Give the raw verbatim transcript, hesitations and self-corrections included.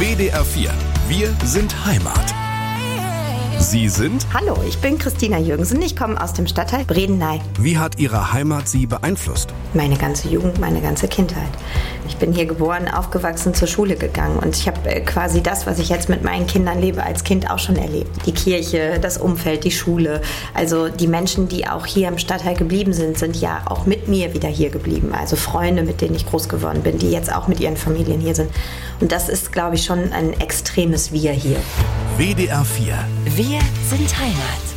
W D R vier. Wir sind Heimat. Sie sind? Hallo, ich bin Christina Jürgensen. Ich komme aus dem Stadtteil Bredeney. Wie hat Ihre Heimat Sie beeinflusst? Meine ganze Jugend, meine ganze Kindheit. Ich bin hier geboren, aufgewachsen, zur Schule gegangen. Und ich habe quasi das, was ich jetzt mit meinen Kindern lebe, als Kind auch schon erlebt. Die Kirche, das Umfeld, die Schule. Also die Menschen, die auch hier im Stadtteil geblieben sind, sind ja auch mit mir wieder hier geblieben. Also Freunde, mit denen ich groß geworden bin, die jetzt auch mit ihren Familien hier sind. Und das ist, glaube ich, schon ein extremes Wir hier. W D R vier. Wir sind Heimat.